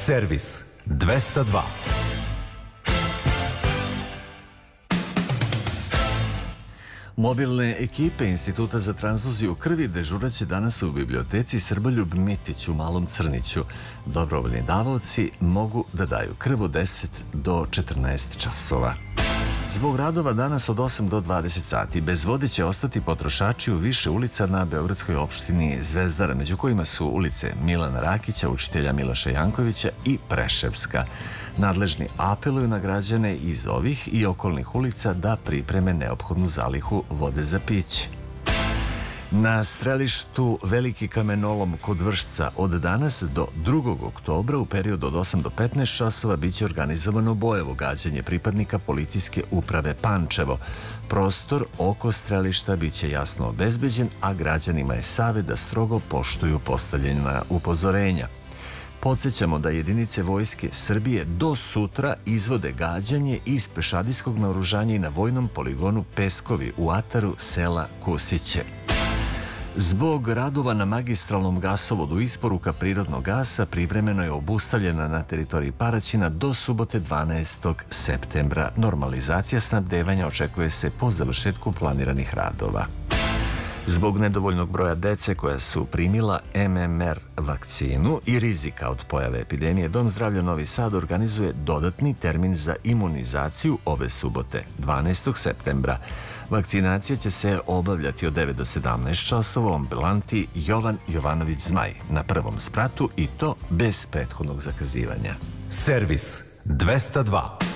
Servis 202. Mobilne ekipe Instituta za transfuziju krvi dežuraće danas u biblioteci Srboljub Mitić u Malom Crniću. Dobrovoljni davaoci mogu da daju krv od 10 do 14 časova. Zbog radova danas od 8 do 20 sati bez vode će ostati potrošači u više ulica na beogradskoj opštini Zvezdara, među kojima su ulice Milana Rakića, učitelja Miloša Jankovića i Preševska. Nadležni apeluju na građane iz ovih i okolnih ulica da pripreme neophodnu zalihu vode za piće. Na strelištu Veliki kamenolom kod Vršca od danas do 2. oktobra u periodu od 8 do 15 časova biće organizovano bojevo gađanje pripadnika policijske uprave Pančevo. Prostor oko strelišta biće jasno obezbeđen, a građanima je savet da strogo poštuju postavljena upozorenja. Podsjećamo da jedinice Vojske Srbije do sutra izvode gađanje iz pešadijskog naoružanja i na vojnom poligonu Peskovi u ataru sela Kusiće. Zbog radova na magistralnom gasovodu isporuka prirodnog gasa privremeno je obustavljena na teritoriji Paraćina do subote 12. septembra. Normalizacija snabdevanja očekuje se po završetku planiranih radova. Zbog nedovoljnog broja dece koja su primila MMR vakcinu i rizika od pojave epidemije, Dom zdravlja Novi Sad organizuje dodatni termin za imunizaciju ove subote, 12. septembra. Vakcinacija će se obavljati od 9 do 17 časova u ambulanti Jovan Jovanović Zmaj na prvom spratu i to bez prethodnog zakazivanja. Servis 202.